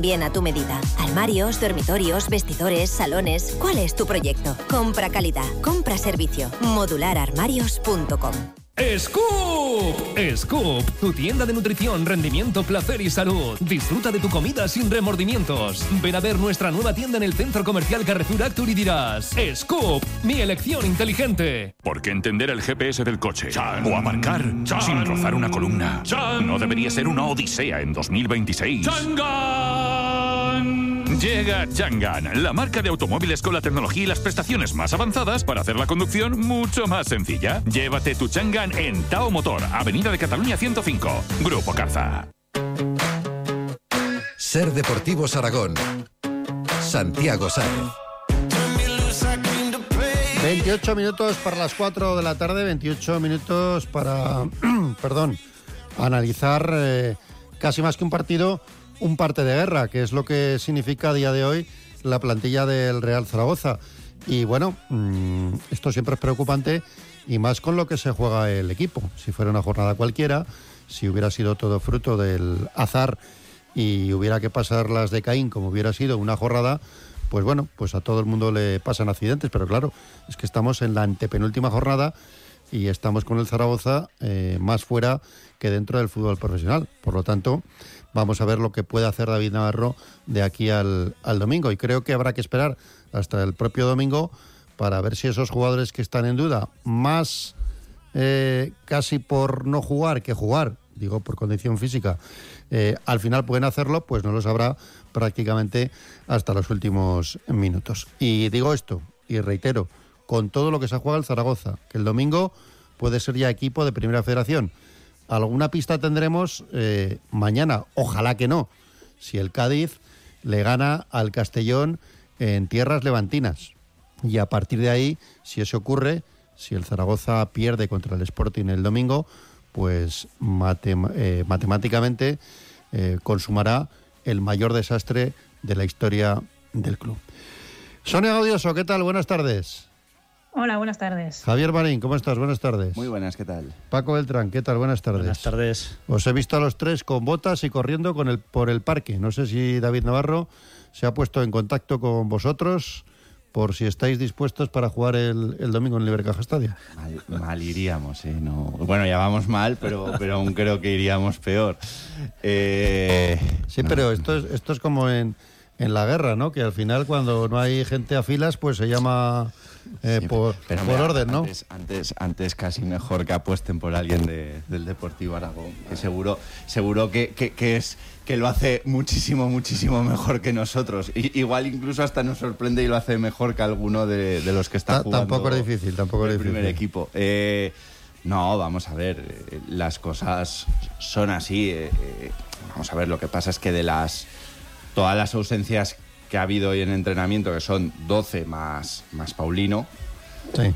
Bien a tu medida. Armarios, dormitorios, vestidores, salones. ¿Cuál es tu proyecto? Compra calidad. Compra servicio. Modulararmarios.com. ¡Scoop! ¡Scoop! Tu tienda de nutrición, rendimiento, placer y salud. Disfruta de tu comida sin remordimientos. Ven a ver nuestra nueva tienda en el Centro Comercial Carrefour Actur y dirás: ¡Scoop! Mi elección inteligente. ¿Por qué entender el GPS del coche o aparcar sin rozar una columna no debería ser una odisea en 2026? Llega Changan, la marca de automóviles con la tecnología y las prestaciones más avanzadas para hacer la conducción mucho más sencilla. Llévate tu Changan en Tao Motor, Avenida de Cataluña 105, Grupo Carza. Ser Deportivos Aragón. Santiago Sáenz. 28 minutos para las 4 de la tarde, 28 minutos para, analizar casi más que un partido, un parte de guerra, que es lo que significa a día de hoy la plantilla del Real Zaragoza. Y bueno, esto siempre es preocupante, y más con lo que se juega el equipo. Si fuera una jornada cualquiera, si hubiera sido todo fruto del azar y hubiera que pasarlas de Caín como hubiera sido una jornada, pues bueno, pues a todo el mundo le pasan accidentes. Pero claro, es que estamos en la antepenúltima jornada y estamos con el Zaragoza más fuera que dentro del fútbol profesional. Por lo tanto, vamos a ver lo que puede hacer David Navarro de aquí al domingo. Y creo que habrá que esperar hasta el propio domingo para ver si esos jugadores que están en duda, más casi por no jugar que jugar, digo por condición física, al final pueden hacerlo, pues no lo sabrá prácticamente hasta los últimos minutos. Y digo esto, y reitero, con todo lo que se juega el Zaragoza, que el domingo puede ser ya equipo de Primera Federación. Alguna pista tendremos mañana, ojalá que no, si el Cádiz le gana al Castellón en tierras levantinas. Y a partir de ahí, si eso ocurre, si el Zaragoza pierde contra el Sporting el domingo, pues matemáticamente consumará el mayor desastre de la historia del club. Sonia Gaudioso, ¿qué tal? Buenas tardes. Hola, buenas tardes. Javier Marín, ¿cómo estás? Buenas tardes. Muy buenas, ¿qué tal? Paco Beltrán, ¿qué tal? Buenas tardes. Buenas tardes. Os he visto a los tres con botas y corriendo por el parque. No sé si David Navarro se ha puesto en contacto con vosotros por si estáis dispuestos para jugar el domingo en el Ibercaja Estadio. Mal iríamos, ¿eh? No, bueno, ya vamos mal, pero aún creo que iríamos peor. Sí, no. Pero esto es como en la guerra, ¿no? Que al final, cuando no hay gente a filas, pues se llama sí, por orden, ¿no? Antes casi mejor que apuesten por alguien del Deportivo Aragón, que seguro que lo hace muchísimo mejor que nosotros. Igual incluso hasta nos sorprende y lo hace mejor que alguno de los que está jugando. Tampoco es difícil. El primer equipo. No, vamos a ver, las cosas son así. Vamos a ver, lo que pasa es que de todas las ausencias que ha habido hoy en entrenamiento, que son 12 más Paulino, sí.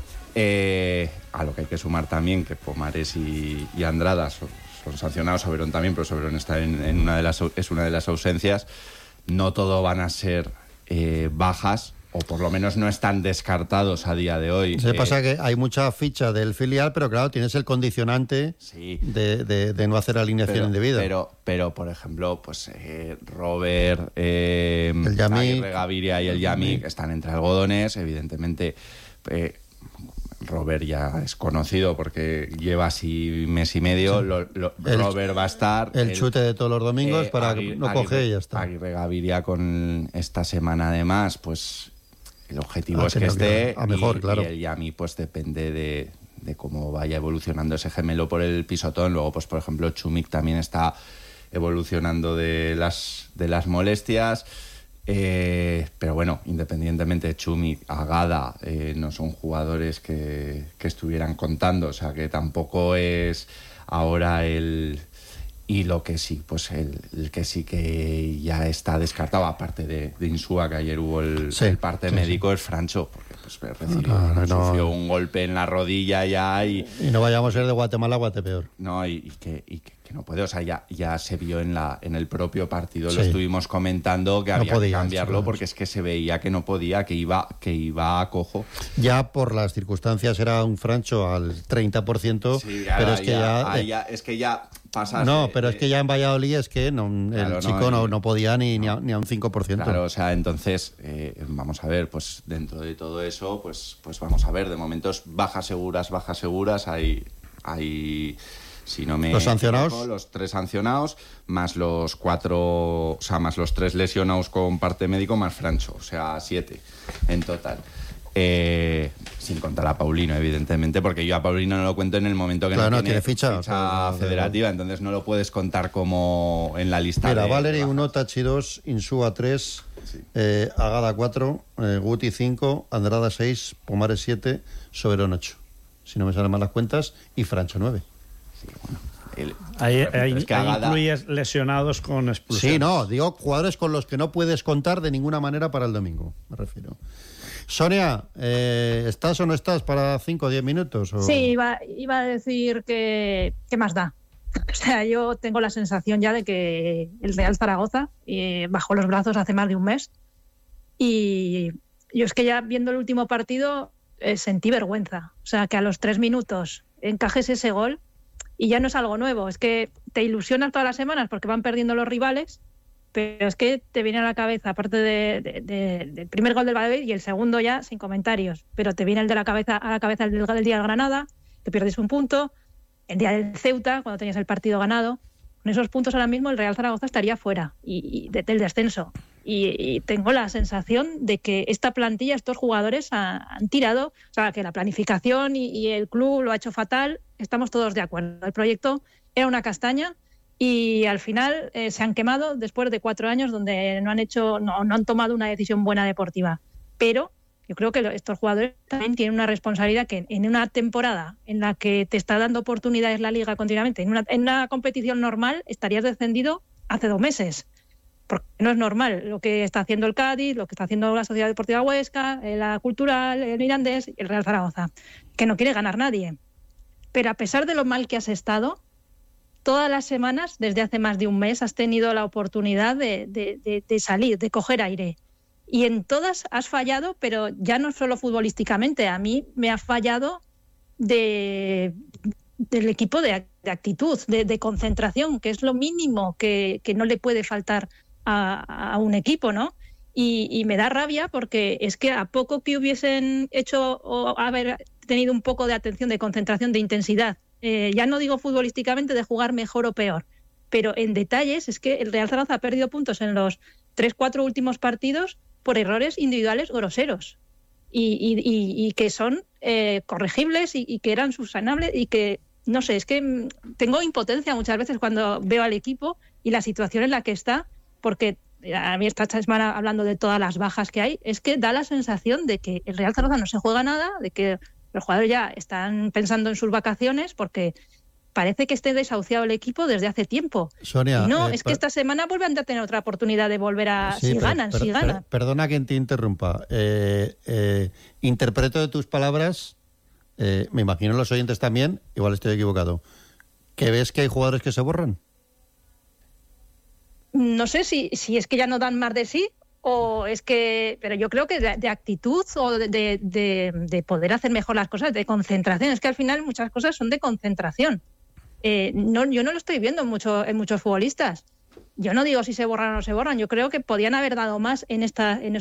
A lo que hay que sumar también que Pomares y Andrada son sancionados, Soberón también, pero Soberón está es una de las ausencias. No todo van a ser bajas, o por lo menos no están descartados a día de hoy. Se pasa que hay mucha ficha del filial, pero claro, tienes el condicionante sí, de no hacer alineación indebida. Pero por ejemplo, pues Robert, el Yami, Aguirre Gaviria y el Yami, que están entre algodones, evidentemente. Robert ya es conocido porque lleva así mes y medio. Sí. Robert va a estar. El chute de todos los domingos para no coge y ya está. Aguirre Gaviria con esta semana además, pues el objetivo es que esté mejor, claro. Y el Yami pues depende de cómo vaya evolucionando ese gemelo por el pisotón. Luego, pues por ejemplo, Chumik también está evolucionando de las molestias. Pero bueno, independientemente de Chumi, Agada, no son jugadores que estuvieran contando, o sea que tampoco es ahora y lo que sí, pues el que sí que ya está descartado, aparte de Insúa, que ayer hubo el parte médico, es Francho, porque pues sufrió un golpe en la rodilla ya y no vayamos a ir de Guatemala a Guatepeor. No, y que no puede, o sea, ya se vio en el propio partido, Sí. lo estuvimos comentando, que No había podía, que cambiarlo sí, porque es que se veía que no podía, que iba a cojo. Ya por las circunstancias era un Francho al 30%, Sí, pero es que es que ya pasas... No, pero es que ya en Valladolid es que Claro, el chico no podía ni a un 5%. Claro, o sea, entonces, vamos a ver, pues dentro de todo eso, pues vamos a ver, de momentos bajas seguras, hay si no me ¿Los sancionados? equivoco, los 3 sancionados, más los 4, o sea, más los 3 lesionados con parte médico, más Francho, o sea, 7 en total. Sin contar a Paulino, evidentemente, porque yo a Paulino no lo cuento en el momento que Claro, no no tiene ficha, o sea, federativa, entonces no lo puedes contar como en la lista. Mira, de Valeri bajas. 1, Tachi 2, Insúa 3, Sí. Agada 4, Guti 5, Andrada 6, Pomares 7, Soberón 8. Si no me salen mal las cuentas, y Francho 9. Sí, bueno, Ahí es que Agada- incluyes lesionados con expulsiones. Sí, no, digo jugadores con los que no puedes contar de ninguna manera para el domingo, me refiero. Sonia, ¿estás o no estás para 5 o 10 minutos? O... Sí, iba a decir que ¿qué más da? O sea, yo tengo la sensación ya de que el Real Zaragoza bajó los brazos hace más de un mes y yo es que ya viendo el último partido sentí vergüenza. O sea, que a los 3 minutos encajes ese gol y ya no es algo nuevo, es que te ilusionas todas las semanas porque van perdiendo los rivales, pero es que te viene a la cabeza, aparte del primer gol del Valladolid y el segundo ya sin comentarios, pero te viene a la cabeza el del día del Granada, que pierdes un punto, el día del Ceuta, cuando tenías el partido ganado. Con esos puntos ahora mismo el Real Zaragoza estaría fuera del descenso. Y tengo la sensación de que esta plantilla, estos jugadores han tirado, o sea, que la planificación y el club lo ha hecho fatal, estamos todos de acuerdo. El proyecto era una castaña y al final se han quemado después de 4 años donde no han tomado una decisión buena deportiva. Pero yo creo que estos jugadores también tienen una responsabilidad que en una temporada en la que te está dando oportunidades la Liga continuamente, en una competición normal estarías descendido hace 2 meses. Porque no es normal lo que está haciendo el Cádiz, lo que está haciendo la Sociedad Deportiva Huesca, la Cultural, el Mirandés y el Real Zaragoza, que no quiere ganar nadie. Pero a pesar de lo mal que has estado, todas las semanas, desde hace más de un mes, has tenido la oportunidad de salir, de coger aire. Y en todas has fallado, pero ya no solo futbolísticamente. A mí me ha fallado del equipo de actitud, de concentración, que es lo mínimo que no le puede faltar a un equipo, ¿no? Y me da rabia porque es que a poco que hubiesen hecho o haber tenido un poco de atención, de concentración, de intensidad, ya no digo futbolísticamente de jugar mejor o peor, pero en detalles es que el Real Zaragoza ha perdido puntos en los 3-4 últimos partidos por errores individuales groseros y que son corregibles y que eran subsanables y que, no sé, es que tengo impotencia muchas veces cuando veo al equipo y la situación en la que está, porque a mí esta semana, hablando de todas las bajas que hay, es que da la sensación de que el Real Zaragoza no se juega nada, de que los jugadores ya están pensando en sus vacaciones porque parece que esté desahuciado el equipo desde hace tiempo. Sonia, y no, es que esta semana vuelven a tener otra oportunidad de volver a... Sí, si ganan. Perdona que te interrumpa. Interpreto de tus palabras, me imagino los oyentes también, igual estoy equivocado, ¿que ves que hay jugadores que se borran? No sé si es que ya no dan más de sí o es que... Pero yo creo que de actitud o de poder hacer mejor las cosas, de concentración. Es que al final muchas cosas son de concentración. Yo no lo estoy viendo en muchos futbolistas. Yo no digo si se borran o no se borran. Yo creo que podían haber dado más en el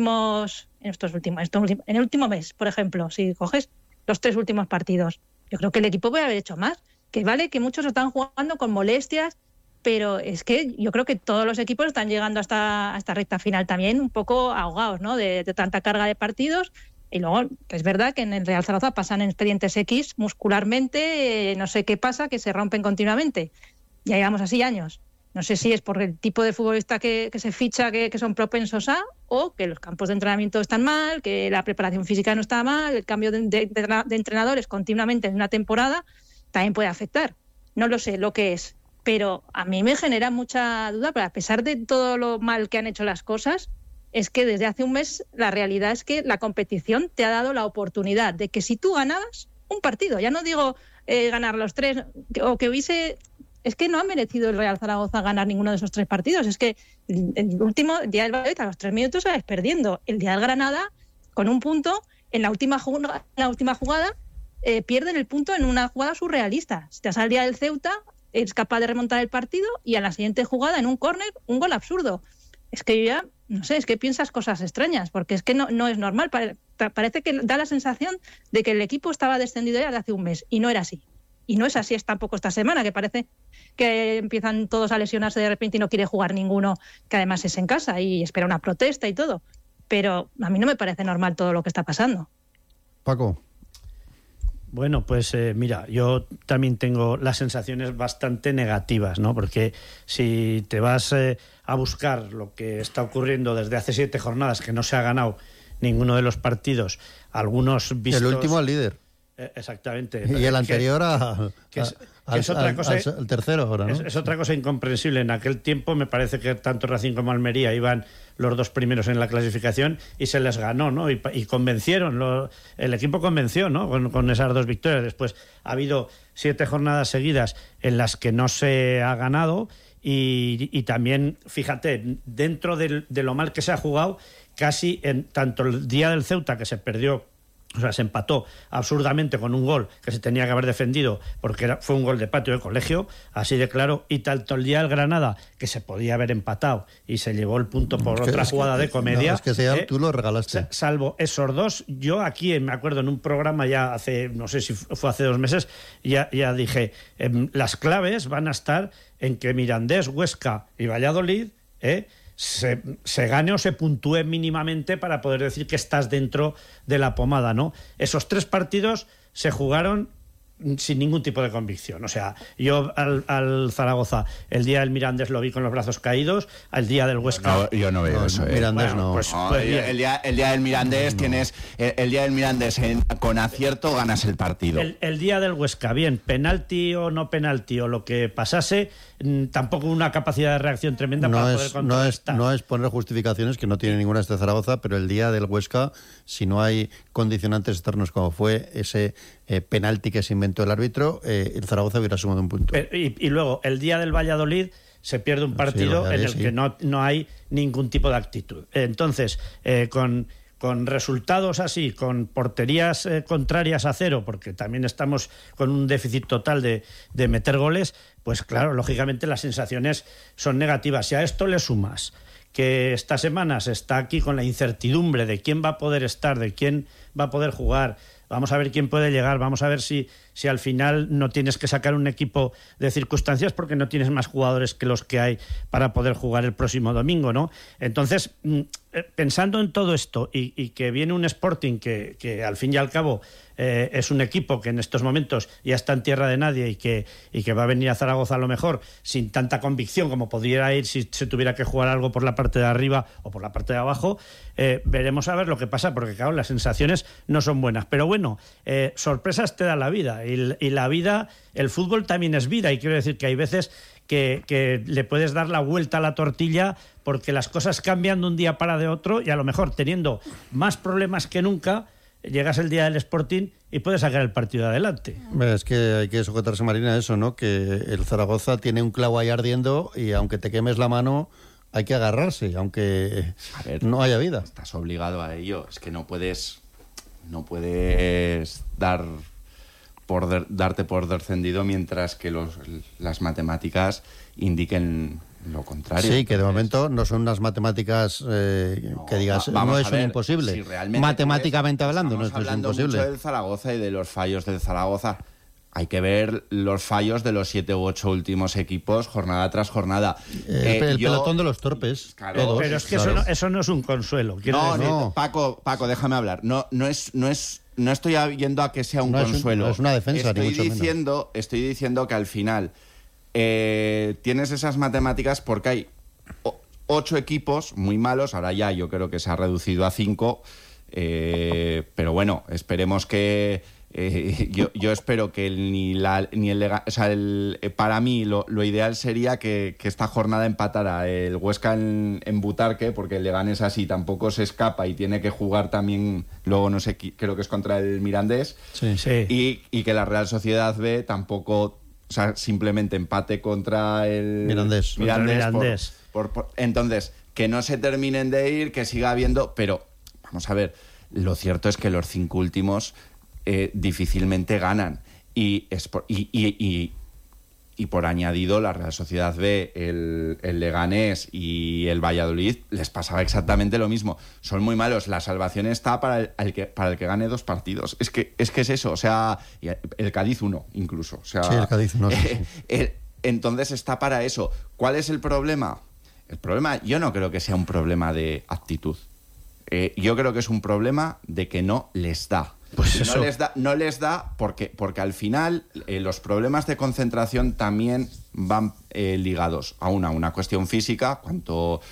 último mes, por ejemplo, si coges los 3 últimos partidos. Yo creo que el equipo puede haber hecho más. Que vale que muchos están jugando con molestias, pero es que yo creo que todos los equipos están llegando hasta esta recta final también un poco ahogados, ¿no? De tanta carga de partidos. Y luego, es verdad que en el Real Zaragoza pasan expedientes X muscularmente, no sé qué pasa, que se rompen continuamente. Ya llevamos así años. No sé si es por el tipo de futbolista que se ficha que son propensos a, o que los campos de entrenamiento están mal, que la preparación física no está mal, el cambio de entrenadores continuamente en una temporada también puede afectar. No lo sé lo que es, pero a mí me genera mucha duda, pero a pesar de todo lo mal que han hecho las cosas, es que desde hace un mes la realidad es que la competición te ha dado la oportunidad de que si tú ganabas un partido, ya no digo ganar los 3, o que hubiese es que no ha merecido el Real Zaragoza ganar ninguno de esos 3 partidos. Es que el último, el día del Valladolid, a los 3 minutos sales perdiendo. El día del Granada, con un punto, en la última jugada, pierden el punto en una jugada surrealista. Si te vas al día del Ceuta, es capaz de remontar el partido y a la siguiente jugada, en un córner, un gol absurdo. Es que yo ya, no sé, es que piensas cosas extrañas, porque es que no es normal. Parece que da la sensación de que el equipo estaba descendido ya de hace un mes, y no era así. Y no es así tampoco esta semana, que parece que empiezan todos a lesionarse de repente y no quiere jugar ninguno, que además es en casa y espera una protesta y todo. Pero a mí no me parece normal todo lo que está pasando. Paco. Bueno, pues mira, yo también tengo las sensaciones bastante negativas, ¿no? Porque si te vas a buscar lo que está ocurriendo desde hace 7 jornadas, que no se ha ganado ninguno de los partidos, algunos vistos... El último al líder. Exactamente. Y el anterior al tercero ahora, ¿no? Es otra cosa incomprensible. En aquel tiempo me parece que tanto Racing como Almería iban los 2 primeros en la clasificación y se les ganó, ¿no? Y convencieron, el equipo convenció, ¿no? Con esas 2 victorias. Después ha habido 7 jornadas seguidas en las que no se ha ganado y también, fíjate, dentro de lo mal que se ha jugado, casi en tanto el día del Ceuta, que se perdió, o sea, se empató absurdamente con un gol que se tenía que haber defendido porque fue un gol de patio de colegio, así de claro, y tanto el día del Granada, que se podía haber empatado y se llevó el punto por otra jugada de comedia. No, es que tú lo regalaste. Salvo esos 2, yo aquí me acuerdo en un programa ya hace, no sé si fue hace 2 meses, ya dije, las claves van a estar en que Mirandés, Huesca y Valladolid se gane o se puntúe mínimamente para poder decir que estás dentro de la pomada, ¿no? Esos 3 partidos se jugaron sin ningún tipo de convicción. O sea, yo al Zaragoza el día del Mirandés lo vi con los brazos caídos, al día del Huesca... No, yo no veo eso. Mirandés bueno, no. Pues el día del Mirandés tienes... El día del Mirandés con acierto ganas el partido. El día del Huesca, bien, penalti o no penalti o lo que pasase, tampoco una capacidad de reacción tremenda para poder contrarrestar. No es poner justificaciones, que no tiene ninguna este Zaragoza, pero el día del Huesca, si no hay condicionantes externos como fue ese penalti que se inventó el árbitro, el Zaragoza hubiera sumado un punto. Y luego, el día del Valladolid se pierde un partido en el que no hay ningún tipo de actitud. Entonces, con resultados así, con porterías contrarias a 0, porque también estamos con un déficit total de meter goles, pues claro, lógicamente las sensaciones son negativas. Si a esto le sumas que esta semana se está aquí con la incertidumbre de quién va a poder estar, de quién va a poder jugar, vamos a ver quién puede llegar, vamos a ver si al final no tienes que sacar un equipo de circunstancias porque no tienes más jugadores que los que hay para poder jugar el próximo domingo, ¿no? Entonces, pensando en todo esto y que viene un Sporting que al fin y al cabo es un equipo que en estos momentos ya está en tierra de nadie y que va a venir a Zaragoza a lo mejor sin tanta convicción como pudiera ir si se tuviera que jugar algo por la parte de arriba o por la parte de abajo, veremos a ver lo que pasa, porque claro, las sensaciones no son buenas, pero bueno, sorpresas te da la vida y la vida, el fútbol también es vida, y quiero decir que hay veces que le puedes dar la vuelta a la tortilla porque las cosas cambian de un día para de otro y a lo mejor teniendo más problemas que nunca llegas el día del Sporting y puedes sacar el partido adelante. Es que hay que sujetarse, Marina, a eso, ¿no? Que el Zaragoza tiene un clavo ahí ardiendo y aunque te quemes la mano hay que agarrarse, aunque no haya vida. Estás obligado a ello. Es que no puedes darte por descendido mientras que las matemáticas indiquen lo contrario. Sí, que de momento no son unas matemáticas que digas, no es imposible. Si matemáticamente hablando, no es imposible. Estamos hablando mucho del Zaragoza y de los fallos del Zaragoza. Hay que ver los fallos de los 7 u 8 últimos equipos jornada tras jornada. El pelotón de los torpes. Claro, todos, pero es que eso no es un consuelo. No, Paco, déjame hablar. No estoy yendo a que sea un consuelo. No es una defensa, Estoy diciendo que al final tienes esas matemáticas porque hay 8 equipos muy malos. Ahora ya yo creo que se ha reducido a 5. Pero bueno, esperemos que... yo espero que para mí lo ideal sería que esta jornada empatara el Huesca en Butarque, porque el Leganés así tampoco se escapa y tiene que jugar también, luego no sé, creo que es contra el Mirandés, sí. Y que la Real Sociedad B tampoco O sea, simplemente empate contra el Mirandés. Entonces, que no se terminen de ir, que siga habiendo... Pero, vamos a ver, lo cierto es que los 5 últimos difícilmente ganan. Y por añadido, la Real Sociedad B, el Leganés y el Valladolid les pasaba exactamente lo mismo. Son muy malos. La salvación está para el que gane 2 partidos. Es que es eso. O sea, el Cádiz 1 incluso. O sea, sí, el Cádiz 1. Entonces está para eso. ¿Cuál es el problema? El problema, yo no creo que sea un problema de actitud. Yo creo que es un problema de que no les da. Pues eso. No les da porque al final los problemas de concentración también van ligados a una cuestión física. Cuanto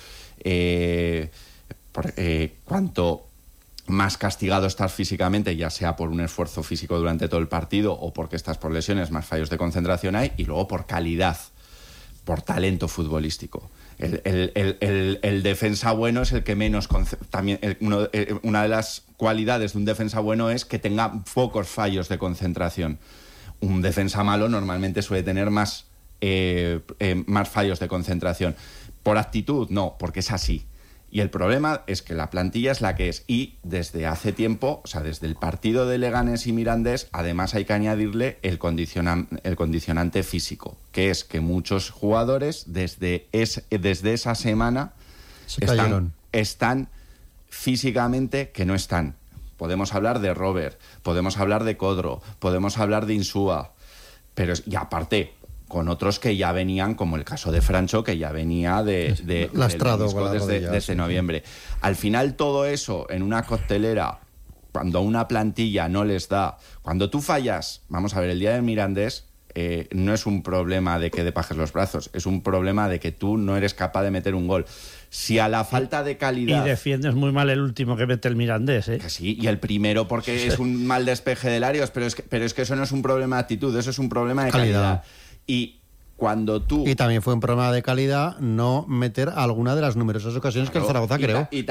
más castigado estás físicamente, ya sea por un esfuerzo físico durante todo el partido o porque estás por lesiones, más fallos de concentración hay, y luego por calidad, por talento futbolístico. El defensa bueno es el que menos... También una de las cualidades de un defensa bueno es que tenga pocos fallos de concentración. Un defensa malo normalmente suele tener más fallos de concentración. Por actitud, no, porque es así. Y el problema es que la plantilla es la que es. Y desde hace tiempo, o sea, desde el partido de Leganés y Mirandés, además hay que añadirle el condicionante físico, que es que muchos jugadores desde esa semana están físicamente que no están. Podemos hablar de Robert, podemos hablar de Codro, podemos hablar de Insúa, y aparte... con otros que ya venían, como el caso de Francho, que ya venía lastrado desde noviembre. Al final todo eso en una coctelera, cuando a una plantilla no les da, cuando tú fallas, vamos a ver, el día del Mirandés no es un problema de que bajes los brazos, es un problema de que tú no eres capaz de meter un gol. Si a la falta de calidad... Y defiendes muy mal el último que mete el Mirandés, ¿eh? Que sí, y el primero porque es un mal despeje de Larios, pero es que eso no es un problema de actitud, eso es un problema de calidad. Y cuando tú... Y también fue un problema de calidad no meter alguna de las numerosas ocasiones que el Zaragoza creó. Y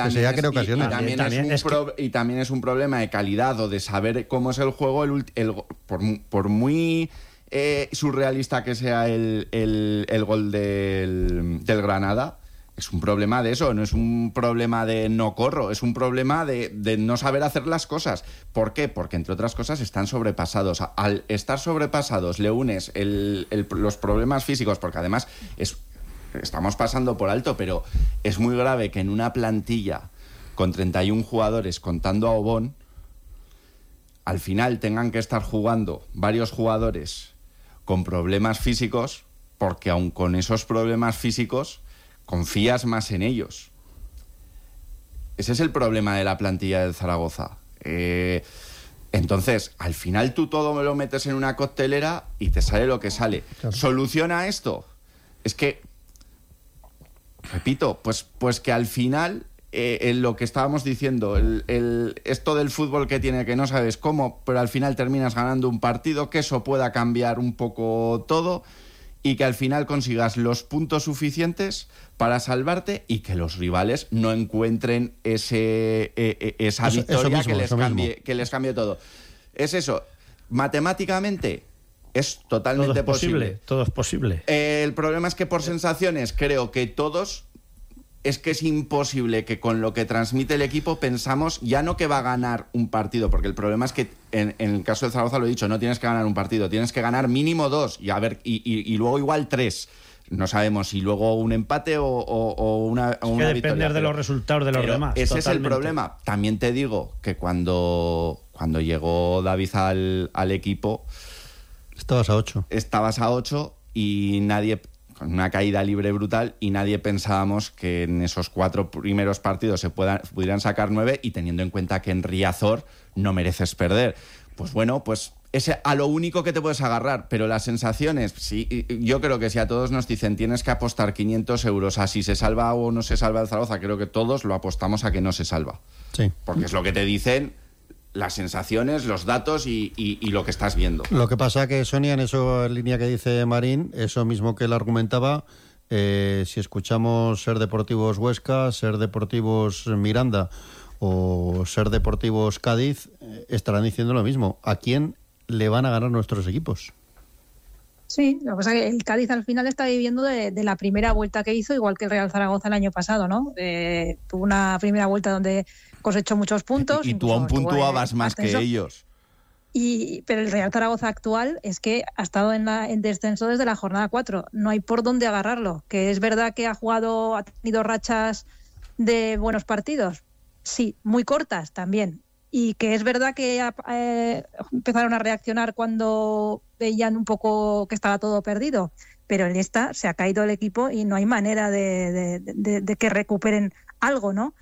también es un problema de calidad o de saber cómo es el juego, por muy surrealista que sea el gol del Granada. Es un problema de eso, no es un problema de no corro, es un problema de no saber hacer las cosas. ¿Por qué? Porque, entre otras cosas, están sobrepasados. Al estar sobrepasados le unes los problemas físicos, porque además estamos pasando por alto, pero es muy grave que en una plantilla con 31 jugadores, contando a Obón, al final tengan que estar jugando varios jugadores con problemas físicos, porque aun con esos problemas físicos... confías más en ellos. Ese es el problema de la plantilla del Zaragoza. Entonces, al final tú todo me lo metes en una coctelera y te sale lo que sale. Claro. ¿Soluciona esto? Es que, repito, pues que al final, lo que estábamos diciendo, esto del fútbol que tiene que no sabes cómo, pero al final terminas ganando un partido, que eso pueda cambiar un poco todo y que al final consigas los puntos suficientes para salvarte y que los rivales no encuentren esa victoria que les cambie todo. Es eso. Matemáticamente es totalmente posible. Todo es posible. El problema es que por sensaciones creo que todos... Es que es imposible que con lo que transmite el equipo pensamos ya no que va a ganar un partido, porque el problema es que en el caso de Zaragoza, lo he dicho, no tienes que ganar un partido, tienes que ganar mínimo 2 y luego igual 3. No sabemos si luego un empate o una victoria. Que depender de los resultados de los demás. Ese totalmente. Es el problema. También te digo que cuando llegó David al equipo... Estabas a 8 y nadie... con una caída libre brutal, y nadie pensábamos que en esos 4 primeros partidos se pudieran sacar 9, y teniendo en cuenta que en Riazor no mereces perder. Pues bueno, pues es a lo único que te puedes agarrar, pero las sensaciones, sí, yo creo que si a todos nos dicen tienes que apostar 500 euros a si se salva o no se salva el Zaragoza, creo que todos lo apostamos a que no se salva. Sí. Porque es lo que te dicen las sensaciones, los datos y lo que estás viendo. Lo que pasa que, Sonia, en eso, en línea que dice Marín, eso mismo que él argumentaba, si escuchamos Ser Deportivos Huesca, Ser Deportivos Miranda o Ser Deportivos Cádiz, estarán diciendo lo mismo. ¿A quién le van a ganar nuestros equipos? Sí, lo que pasa es que el Cádiz al final está viviendo de la primera vuelta que hizo, igual que el Real Zaragoza el año pasado, ¿no? Tuvo una primera vuelta donde cosechó muchos puntos. Y tú aún puntuabas más que ellos. Pero el Real Zaragoza actual es que ha estado en descenso desde la jornada 4. No hay por dónde agarrarlo. Que es verdad que ha tenido rachas de buenos partidos. Sí, muy cortas también. Y que es verdad que empezaron a reaccionar cuando veían un poco que estaba todo perdido. Pero en esta se ha caído el equipo y no hay manera de que recuperen algo, ¿no?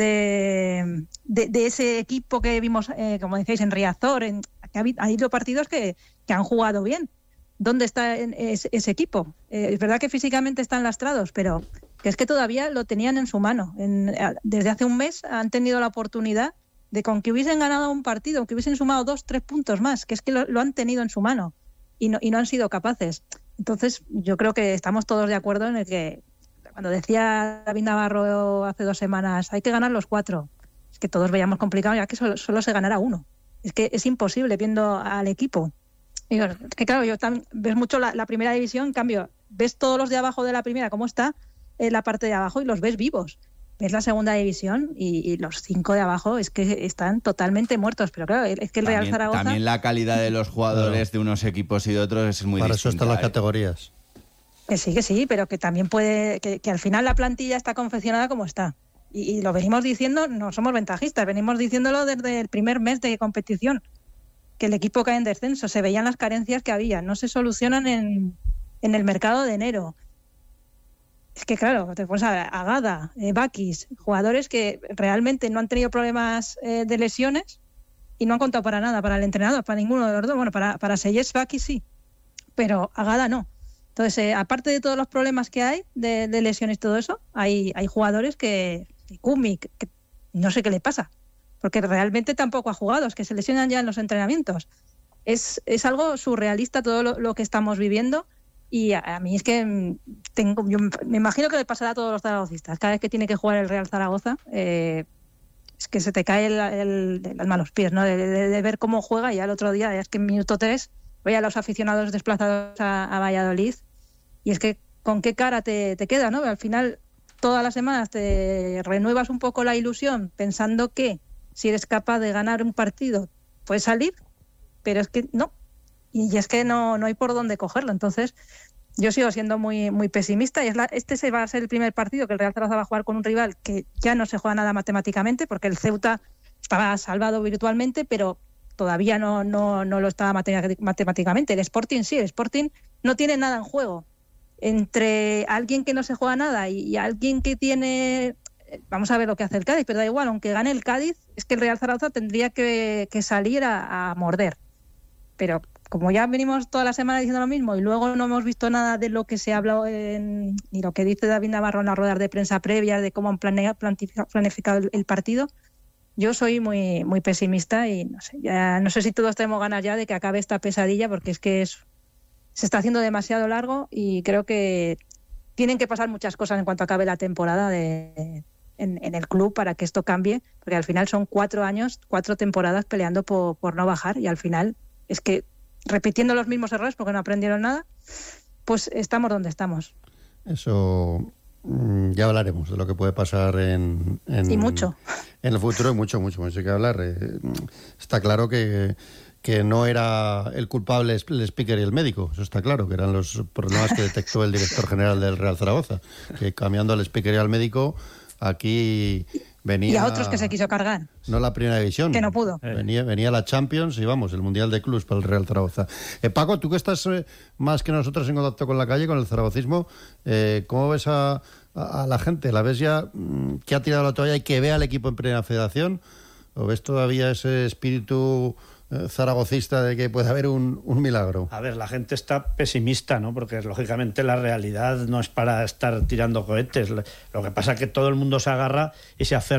De ese equipo que vimos, como decíais, en Riazor, ha habido partidos que han jugado bien. ¿Dónde está ese equipo? Es verdad que físicamente están lastrados, pero que es que todavía lo tenían en su mano. Desde hace un mes han tenido la oportunidad de, con que hubiesen ganado un partido, que hubiesen sumado 2-3 puntos más, que es que lo han tenido en su mano y no han sido capaces. Entonces, yo creo que estamos todos de acuerdo en el que, cuando decía David Navarro hace 2 semanas, hay que ganar los 4, es que todos veíamos complicado ya que solo se ganara 1. Es que es imposible viendo al equipo. Y bueno, es que claro, ves mucho la primera división, en cambio, ves todos los de abajo de la primera, cómo está en la parte de abajo, y los ves vivos. Ves la segunda división y los 5 de abajo es que están totalmente muertos. Pero claro, es que el Real Zaragoza... También la calidad de los jugadores de unos equipos y de otros es muy distinta. Para eso están las categorías. Que sí, pero que también puede... Que al final la plantilla está confeccionada como está. Y lo venimos diciendo, no somos ventajistas, venimos diciéndolo desde el primer mes de competición, que el equipo cae en descenso, se veían las carencias que había, no se solucionan en el mercado de enero. Es que claro, te pones a Gada, Bakis, jugadores que realmente no han tenido problemas de lesiones y no han contado para nada, para el entrenador, para ninguno de los dos. Bueno, para Seyes, Bakis sí, pero a Gada no. Entonces, aparte de todos los problemas que hay de lesiones y todo eso, hay jugadores que Kumi, que no sé qué le pasa, porque realmente tampoco ha jugado, es que se lesionan ya en los entrenamientos. Es algo surrealista todo lo que estamos viviendo. Y a mí es que yo me imagino que le pasará a todos los zaragocistas. Cada vez que tiene que jugar el Real Zaragoza, es que se te cae el alma a los pies, ¿no? De ver cómo juega. Y ya el otro día, es que en minuto 3, voy a los aficionados desplazados a Valladolid. Y es que con qué cara te queda, ¿no? Al final, todas las semanas te renuevas un poco la ilusión pensando que si eres capaz de ganar un partido, puedes salir, pero es que no. Y es que no hay por dónde cogerlo. Entonces, yo sigo siendo muy, muy pesimista. Y este va a ser el primer partido que el Real Zaragoza va a jugar con un rival que ya no se juega nada matemáticamente, porque el Ceuta estaba salvado virtualmente, pero todavía no lo estaba matemáticamente. El Sporting sí, el Sporting no tiene nada en juego. Entre alguien que no se juega nada y alguien que tiene... Vamos a ver lo que hace el Cádiz, pero da igual, aunque gane el Cádiz, es que el Real Zaragoza tendría que salir a morder. Pero como ya venimos toda la semana diciendo lo mismo y luego no hemos visto nada de lo que se ha hablado ni lo que dice David Navarro en las ruedas de prensa previas de cómo han planificado el partido, yo soy muy, muy pesimista y no sé si todos tenemos ganas ya de que acabe esta pesadilla, porque es que se está haciendo demasiado largo y creo que tienen que pasar muchas cosas en cuanto acabe la temporada en el club para que esto cambie, porque al final son 4 años, 4 temporadas peleando por no bajar, y al final es que repitiendo los mismos errores porque no aprendieron nada, pues estamos donde estamos. Eso ya hablaremos de lo que puede pasar y mucho. En el futuro, y mucho hay que hablar. Está claro que no era el culpable el speaker y el médico, eso está claro, que eran los problemas que detectó el director general del Real Zaragoza, que cambiando al speaker y al médico, aquí venía... Y a otros que se quiso cargar. No la primera división. Que no pudo. Venía la Champions y vamos, el Mundial de Clubs para el Real Zaragoza. Paco, tú que estás más que nosotros en contacto con la calle, con el zaragocismo, ¿cómo ves a la gente? ¿La ves ya que ha tirado la toalla y que ve al equipo en Primera Federación? ¿O ves todavía ese espíritu zaragocista de que puede haber un milagro? A ver, la gente está pesimista, ¿no? Porque lógicamente la realidad no es para estar tirando cohetes. Lo que pasa es que todo el mundo se agarra y se aferra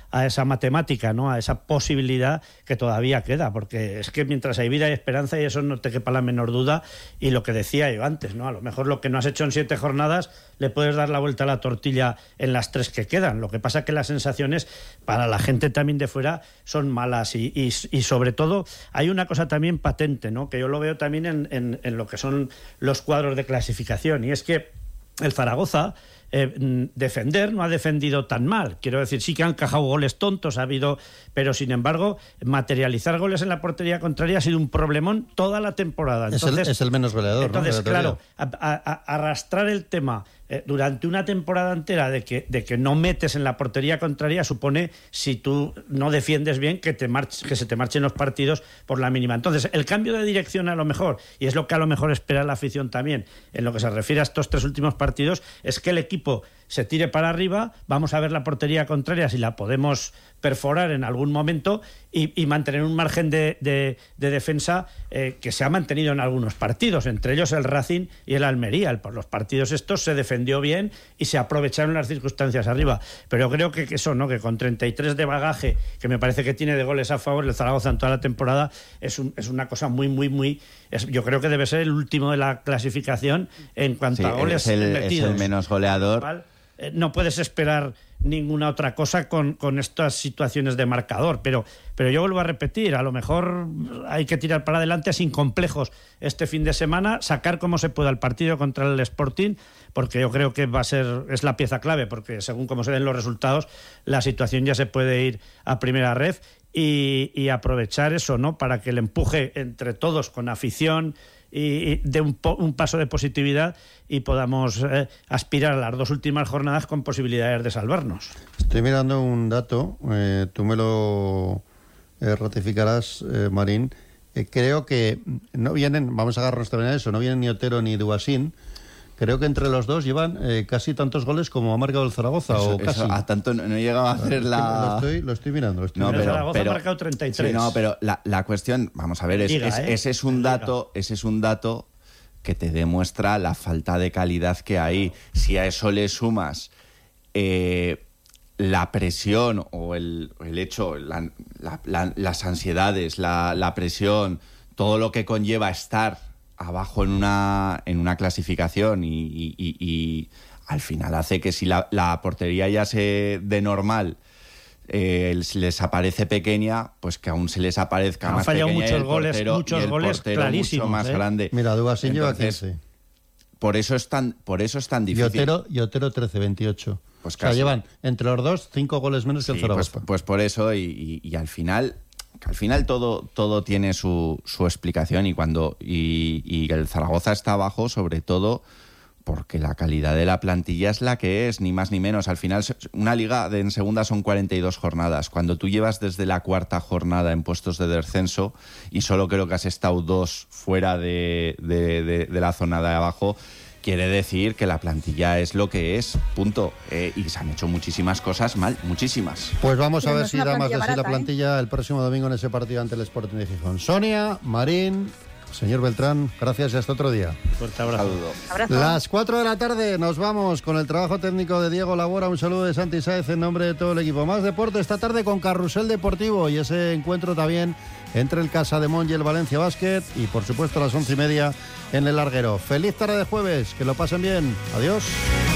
a esa matemática, ¿no? A esa posibilidad que todavía queda, porque es que mientras hay vida hay esperanza y eso no te quepa la menor duda. Y lo que decía yo antes, ¿no? A lo mejor lo que no has hecho en 7 jornadas le puedes dar la vuelta a la tortilla en las 3 que quedan. Lo que pasa es que las sensaciones para la gente también de fuera son malas y sobre todo hay una cosa también patente, ¿no? Que yo lo veo también en lo que son los cuadros de clasificación, y es que el Zaragoza defender no ha defendido tan mal. Quiero decir, sí que han encajado goles tontos, ha habido, pero sin embargo, materializar goles en la portería contraria ha sido un problemón toda la temporada. Entonces, es el menos goleador. Entonces, ¿no? claro, arrastrar el tema durante una temporada entera de que no metes en la portería contraria supone, si tú no defiendes bien, que se te marchen los partidos por la mínima. Entonces, el cambio de dirección a lo mejor, y es lo que a lo mejor espera la afición también, en lo que se refiere a estos 3 últimos partidos, es que el equipo se tire para arriba, vamos a ver la portería contraria si la podemos perforar en algún momento y mantener un margen de defensa que se ha mantenido en algunos partidos, entre ellos el Racing y el Almería. Por los partidos estos se defendió bien y se aprovecharon las circunstancias arriba, pero creo que eso, ¿no? Que con 33 de bagaje, que me parece que tiene de goles a favor el Zaragoza en toda la temporada, es una cosa muy yo creo que debe ser el último de la clasificación en cuanto a goles metidos. Es el menos goleador. No puedes esperar ninguna otra cosa con estas situaciones de marcador, pero yo vuelvo a repetir, a lo mejor hay que tirar para adelante sin complejos este fin de semana, sacar como se pueda el partido contra el Sporting, porque yo creo que es la pieza clave, porque según como se den los resultados, la situación ya se puede ir a primera red y aprovechar eso, ¿no? Para que el empuje entre todos con afición y de un paso de positividad y podamos aspirar a las 2 últimas jornadas con posibilidades de salvarnos. Estoy mirando un dato, tú me lo ratificarás, Marín. Creo que no vienen, vamos a agarrarnos también a eso, no vienen ni Otero ni Duasín. Creo que entre los dos llevan casi tantos goles como ha marcado el Zaragoza, casi. A tanto no llegaba a hacer Lo estoy mirando. El Zaragoza ha marcado 33. Sí, no, pero la cuestión, vamos a ver, ese es un dato que te demuestra la falta de calidad que hay. Si a eso le sumas la presión o el hecho, las ansiedades, la presión, todo lo que conlleva estar abajo en una clasificación y al final hace que si la portería ya de normal les aparece pequeña, pues que aún se les aparezca más pequeña. Han fallado muchos goles clarísimos, mucho más grande. Mira, Duasín lleva 15. Por eso es tan difícil. Y Otero 13, 28. Pues o sea, llevan entre los dos 5 goles menos que el Zaragoza. Pues por eso y al final todo tiene su explicación y el Zaragoza está abajo sobre todo porque la calidad de la plantilla es la que es, ni más ni menos. Al final una liga en segunda son 42 jornadas. Cuando tú llevas desde la 4ª jornada en puestos de descenso y solo creo que has estado 2 fuera de la zona de abajo, quiere decir que la plantilla es lo que es, punto. Y se han hecho muchísimas cosas mal, muchísimas. Pues vamos a ver si da más de sí la plantilla el próximo domingo en ese partido ante el Sporting de Gijón. Sonia, Marín, señor Beltrán, gracias y hasta otro día. Fuerte abrazo. Las 4 de la tarde nos vamos con el trabajo técnico de Diego Labora. Un saludo de Santi Sáez en nombre de todo el equipo. Más deporte esta tarde con Carrusel Deportivo y ese encuentro también entre el Casademont y el Valencia Basket y por supuesto a las 11:30 en el Larguero. Feliz tarde de jueves, que lo pasen bien. Adiós.